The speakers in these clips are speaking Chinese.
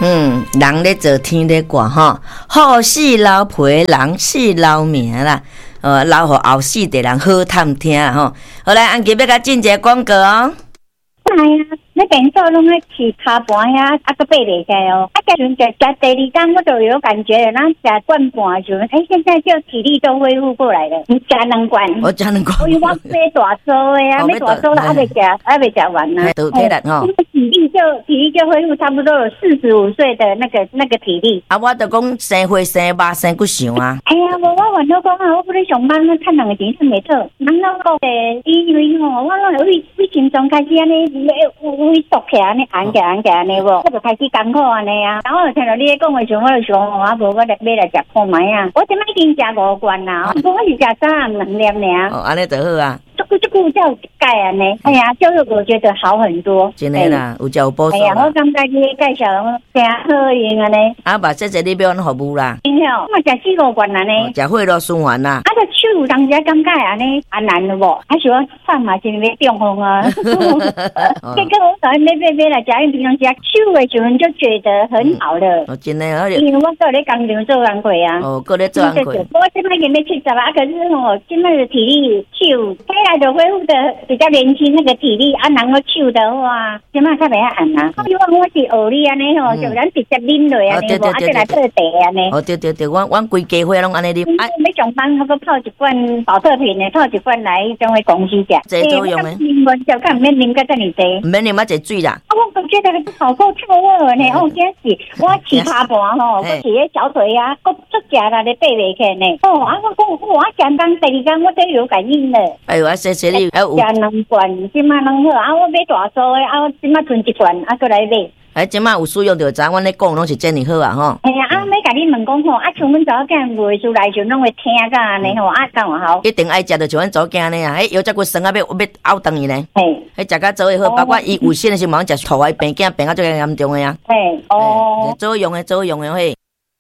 人咧做天咧挂吼，好死老皮，人死老命啦。留互后世的人好探听吼。好来，安吉要甲进一个广告哦。 哎呀，那边做拢在吃卡盘呀，个爬袂起来哦。加上食第二天，我就有感觉了。咱食罐半的时候，现在就体力都恢复过来了。你食两罐， 我食两罐。 我买大粥的啊，买大粥了，还未食完呢。 都体力吼。 体力就恢复差不多有45岁的那个体力。 啊，我就讲生火生肉生骨想啊。 哎呀，我原来讲啊，我不咧上班，我趁两个钱算袂错。人老讲因为吼，我拢为心脏开始安尼。会缩起安尼，按起安尼无，我就开始艰苦安尼啊。然后听到你咧讲的时候，我就想，啊无我来买来食看卖啊。我即摆已经食5罐啦，不过我是食3两粒尔。 哦，安尼就好啊。 这个叫钙安尼，哎呀，就是我觉得好很多。 真的啦，有有补助。 哎呀，我感觉你介绍真好用安尼。 啊，把这你要安服务啦。 真好，我食4-5罐安尼。 食血肉循环啦。 啊，这手当时感觉安尼安难了无？还是我饭嘛是要中风啊。结果我早上买来食，因平常食手的时候就觉得很好了。 哦，真的， 因为我搁咧工厂做工课啊。 哦，搁咧做工课。 我即摆已经要70啊，可是我现在的体力手起来就恢复的比较年轻，那个体力啊，人个手的话，现在较袂按啊。我希望我是学你安尼吼，就咱直接啉落安尼无，啊，再来泡茶安尼。 哦，对，我规家伙拢安尼啉。 啊，要上班我搁泡一罐保特瓶的，泡一罐来种的公司食。 这作用诶。 我就看免啉个这么多。 唔免啉啊，一水啦。 我觉得好够透热呢。哦，真是我吃卡盘吼，我吃个小腿啊，我足食啦，咧爬袂起呢。哦，啊，我讲我讲当第二天我都有感应了。 哎呦，啊，谢谢你。 食2罐，即马拢好。啊，我买大số的，啊，我即马存1罐，啊，过来买。 哎，即马有使用就知，阮咧讲拢是真哩好啊吼。 哎呀，啊，要甲你问讲吼，啊，像阮查某囝袂出来就拢会听个安尼吼，啊，干嘛好？ 一定爱食，就像阮查某囝呢啊，有只骨酸啊，要拗断伊呢。 嘿， 迄食甲做会好，包括伊有心的时候，食土的病囝病啊最严重的啊。 嘿，哦， 做用的嘿。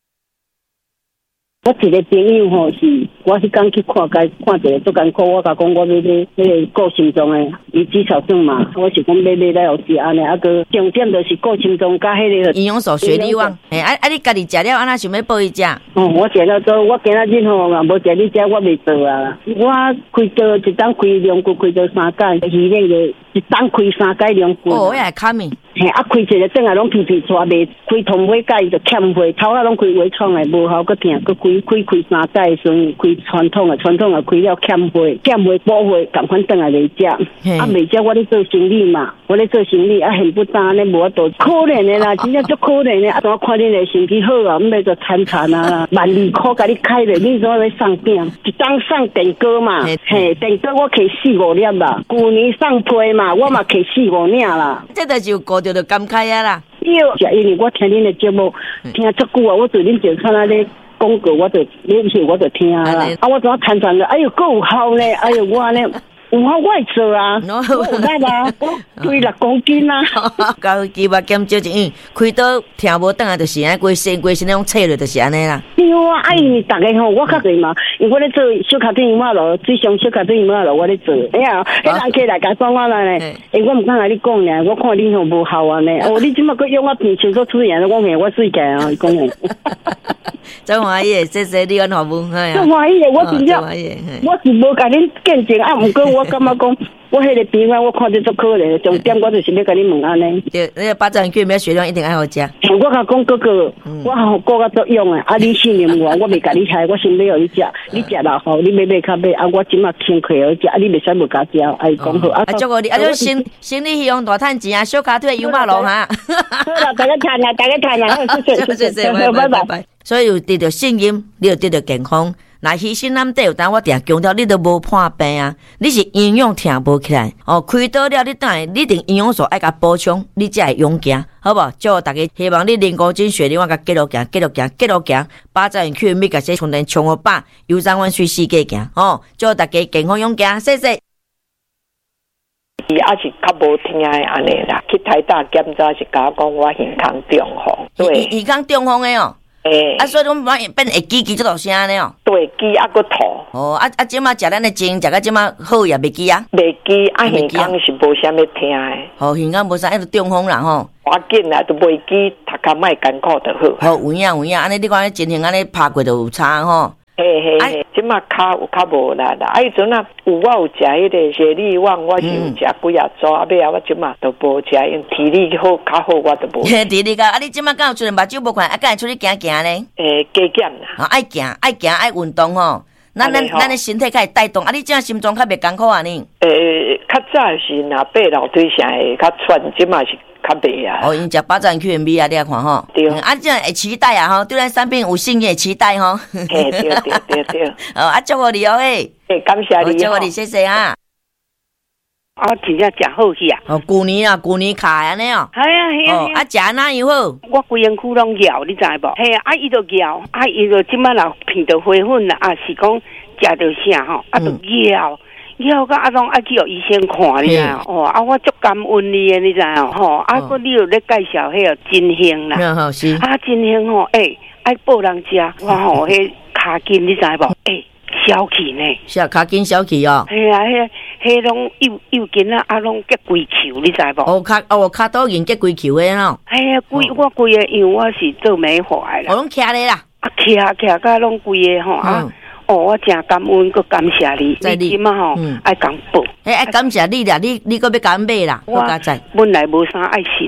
我一个朋友吼是，我迄天去看一个足艰苦，我甲讲我要顾心脏诶，伊肌少症嘛，我是讲买来有食安尼，啊个重点就是顾心脏甲迄个营养素血力旺，嘿，你家己食了，安那想要补伊食？ 哦，我食了做，我今仔日吼嘛无食你食，我袂做啊。我开刀一当开2骨，开刀3届，医院个一当开3届2骨。 哦，迄个卡咪。 嘿，啊开一个转来拢皮皮抓袂，开通火盖就欠火，头啊拢开微创诶，无效，搁疼，搁开3届诶时阵，开传统诶开了欠火补火，赶快转来来食。啊，袂食我咧做生意嘛，啊很不当咧，无多可怜诶啦，真正足可怜诶。啊，我看恁诶身体好啊，毋要就惨啊，12块甲你开咧，你怎要送饼？一当送电锅嘛，嘿，电锅我摕4-5粒啦，旧年送批嘛，我嘛摕4-5领啦。 这就是顾着就感慨啊啦。 对，是因为我听恁的节目听足久啊，我对恁就看那咧广告，我就恁我就听啦。啊，我怎啊谈了？哎呦，够有效呢！哎呦，我呢有效我会做啊，我有力啊，我推6公斤啊。 高肌肉减少1，开刀听无转来就是安规身那种切落就是安尼啦。 对啊，啊因为大家吼，我较侪嘛，因为我咧做小卡丁马路，水上小卡丁马路我咧做。哎呀，迄人客来甲讲我来呢，我毋敢甲你讲呢，我看恁吼无效啊呢。哦，你即马佫用我片像佫出现，我嘿我水解啊，讲诶。 真欢喜，谢谢你安服务，哎真欢喜，我真正，我是无甲恁见证啊，毋过我感觉讲，我迄个病啊，我看着足可怜，重点我就是要甲你问安尼。 对，那个800克血量一定爱好食。 我甲讲哥哥，我好顾甲足用诶，啊你信任我，我袂甲你害，我先要互你食，你食了后，你买较买，啊我即马轻快好食，啊你袂使无甲食，哎讲好啊。 祝你，就生理希望大趁钱啊，小卡腿油马路哈。 好啦，大家谈啦，谢谢，拜拜。 所以有得到信任，你就得到健康。那牺牲咱得有当我定强调，你都无破病啊！你是营养听无起来哦，开刀了你等下，你定营养素爱甲补充，你才会勇行，好不？祝大家希望你0公斤血量甲继续行，800克米甲些充电充500，有让阮去世界行哦！祝大家健康勇行，谢谢。 伊也是较无听诶安尼啦，去台大检查是甲我讲我健康中风，对， 健康中风诶哦。啊，所以讲变会记这大声呢哦。 对，记啊个吐。哦， 即马食咱的精，食到即马好也袂记啊。 袂记啊，耳孔是无啥物听诶。 哦，耳孔无啥，迄个中风啦吼。 我紧啦，都袂记，读较莫艰苦就好。 好，有影有影，安尼你看情形安尼拍过就有差吼。 嘿，即马骹有较无力啦。迄阵啊，我有食迄个雪莉旺，我是有食几啊组，尾啊我即马都无食，因体力好较好，我都无。 体力啊，你即马敢有出来目睭无看，敢会出去行行咧？ 加减啦。 爱行爱运动吼。咱的身体较会带动，你这样心脏较袂艰苦啊呢？ 较早是若爬楼梯啥会较喘，即马是较袂啊。 因食巴掌 QMB 啊，你来看吼。 对。 这样会期待啊吼，对咱三病有信也期待吼。 对。 祝福你哦感谢你。 祝福你，谢谢啊。 真正食好去啊！ 旧年卡安尼哦。 系啊， 食哪样好？ 我规身躯拢咬，你知无？系啊，伊就咬，伊就即摆若片到花粉啦，是讲食到啥吼，就咬到拢爱去互医生看，你知我足感恩你的，你知吼？你又咧介绍迄个金星啦， 是金星吼，爱报人食，我吼迄骹筋，你知无？小气呢？ 是脚筋小气哦。 系啊，迄拢右筋啊，拢结规球，你知无？ 脚倒筋结规球的咯。 系啊，我规个，因为我是做美发的啦。 拢徛咧啦。 徛甲拢规个吼我真感恩，搁感谢你。你即马吼爱讲报。 爱感谢你啦，你搁要感买啦，我加在。 本来无啥爱心。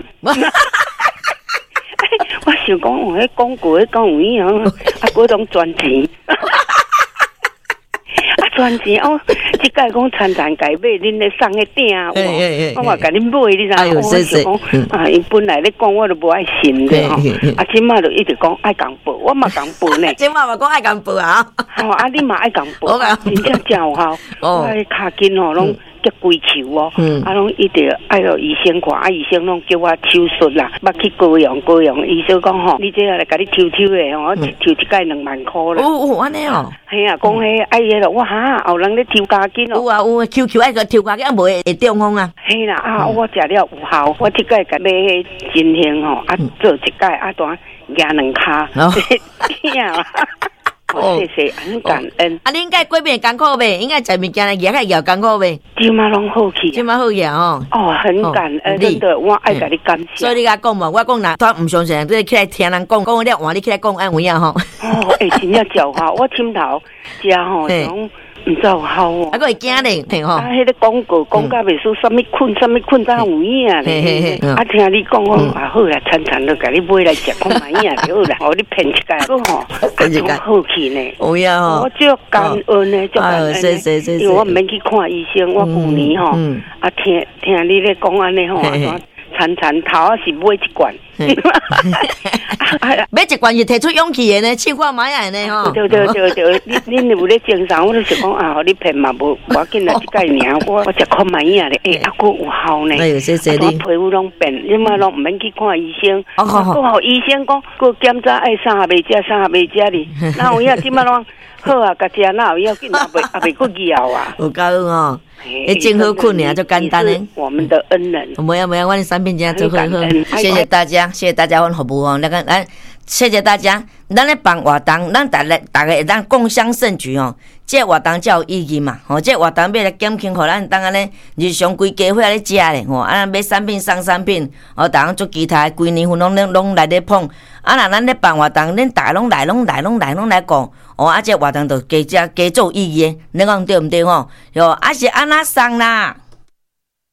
我想讲，迄广告迄讲有影搁拢赚钱。赚钱即摆讲餐改买，恁咧送迄鼎，我嘛甲恁买，你知？我想讲因本来咧讲我都无爱信的吼，即马就一直讲爱讲报，我嘛讲报呢。 即马嘛讲爱讲报啊， 你嘛爱讲报，真正真有效。我迄骹筋拢结规球拢一直爱互医生看，医生拢叫我手术啦，捌去高阳，医生讲吼，你这来甲你抽的吼，抽一届2万块啦。 安尼哦。 系啊，讲迄爱迄咯，我后人咧抽加筋有啊有，QQ 爱个抽加筋，无会中风啊。 系啦我食了有效，我即届甲买迄金星吼，做一届当压2骹。谢谢，很感恩。 你应该过面艰苦呗？应该食物件来咬较艰苦呗？ 即马拢好去， 即马好去哦。 很感恩，真的，我爱甲你感谢。 所以你甲讲嘛，我讲啦，他唔相信，你起来听人讲了换你起来讲安有影吼。 真正叫好，我枕头食吼，种唔知有效哦。 还佫会惊咧，听吼。 迄个广告讲甲袂输，啥物困才有影咧。听你讲好啦，餐都甲你买来食，看买影就好啦。你骗一届，骗一届好去呢。 有影吼。 我足感恩呢，足感恩。因为我毋免去看医生，我旧年吼听你咧讲安尼吼。餐头是买一罐， 买一罐是提出勇气的呢，试看买下呢吼。 对，恁有咧精神，我就想讲你骗嘛无要紧啦，一届尔我食看买影咧，佫有效呢。 哎呦，谢谢你。 皮肤拢变，你嘛拢毋免去看医生，佫互医生讲，佫检查爱啥也袂食，啥也袂食哩，哪有影即摆拢好啊，甲食哪有要紧，也袂佫咬啊。 有够哦。真好困尔，就简单嘞。 我们的恩人， 没有，我的产品真做好。谢谢大家，谢谢大家，阮服务哦。谢谢大家，咱咧办活动，咱大家会当共襄盛举哦。这活动才有意义嘛，这活动要来减轻，互咱当安尼日常规家伙咧食咧，买产品送产品，逐项做其他规年份拢来咧捧。若咱咧办活动，恁大家拢来讲，这活动就加做意义，你讲对毋对吼？是安那送啦？